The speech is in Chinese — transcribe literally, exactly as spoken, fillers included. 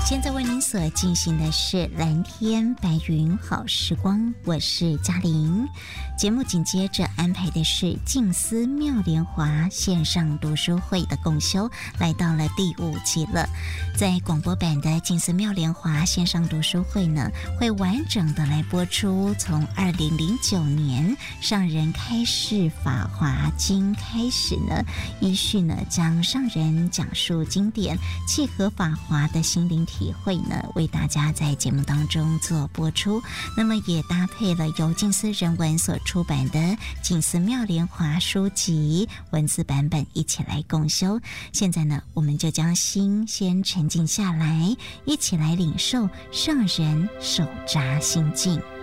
现在为您所进行的是蓝天白云好时光，我是嘉玲。节目紧接着安排的是静思妙莲华线上读书会的共修，来到了第五集了。在广播版的静思妙莲华线上读书会呢，会完整的来播出从二零零九年上人开示法华经开始呢，依序呢将上人讲述经典契合法华的心灵体会呢，为大家在节目当中做播出。那么也搭配了由静思人文所出版的静思妙莲华书籍文字版本一起来共修。现在呢，我们就将心先沉静下来，一起来领受上人手札心境。